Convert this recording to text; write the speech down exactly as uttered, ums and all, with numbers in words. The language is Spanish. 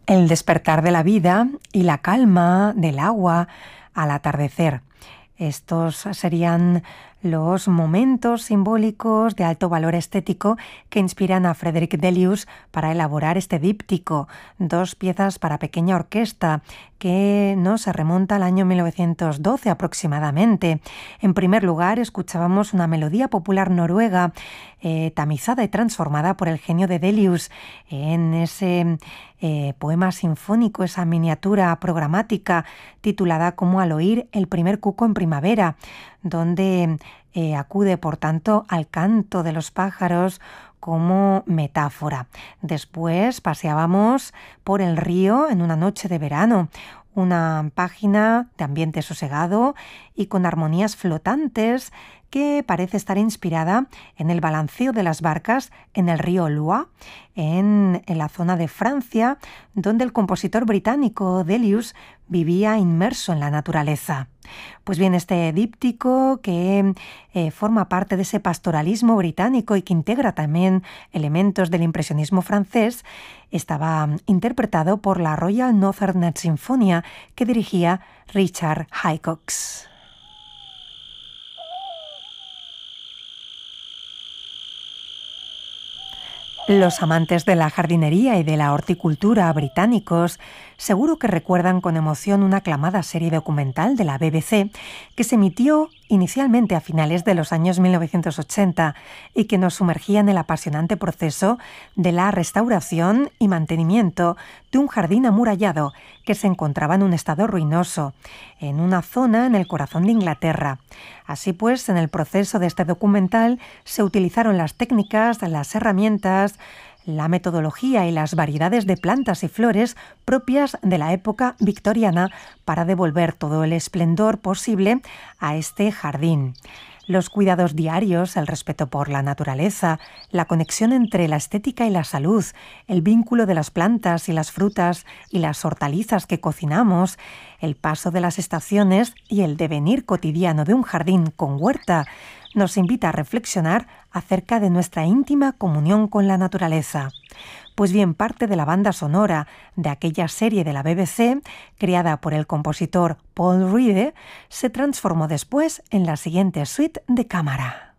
El despertar de la vida y la calma del agua al atardecer. Estos serían los momentos simbólicos de alto valor estético que inspiran a Frederick Delius para elaborar este díptico, dos piezas para pequeña orquesta que no se remonta al año mil novecientos doce aproximadamente. En primer lugar, escuchábamos una melodía popular noruega eh, tamizada y transformada por el genio de Delius en ese eh, poema sinfónico, esa miniatura programática titulada como Al oír el primer cuco en primavera, donde eh, acude, por tanto, al canto de los pájaros como metáfora. Después paseábamos por el río en una noche de verano, una página de ambiente sosegado y con armonías flotantes que parece estar inspirada en el balanceo de las barcas en el río Loire, en, en la zona de Francia, donde el compositor británico Delius vivía inmerso en la naturaleza. Pues bien, este díptico que eh, forma parte de ese pastoralismo británico y que integra también elementos del impresionismo francés, estaba interpretado por la Royal Northern Net Sinfonia que dirigía Richard Hiscox. Los amantes de la jardinería y de la horticultura británicos seguro que recuerdan con emoción una aclamada serie documental de la B B C que se emitió inicialmente a finales de los años mil novecientos ochenta y que nos sumergía en el apasionante proceso de la restauración y mantenimiento de un jardín amurallado que se encontraba en un estado ruinoso, en una zona en el corazón de Inglaterra. Así pues, en el proceso de este documental se utilizaron las técnicas, las herramientas, la metodología y las variedades de plantas y flores propias de la época victoriana para devolver todo el esplendor posible a este jardín. Los cuidados diarios, el respeto por la naturaleza, la conexión entre la estética y la salud, el vínculo de las plantas y las frutas y las hortalizas que cocinamos, el paso de las estaciones y el devenir cotidiano de un jardín con huerta, nos invita a reflexionar acerca de nuestra íntima comunión con la naturaleza. Pues bien, parte de la banda sonora de aquella serie de la B B C, creada por el compositor Paul Reed, se transformó después en la siguiente suite de cámara.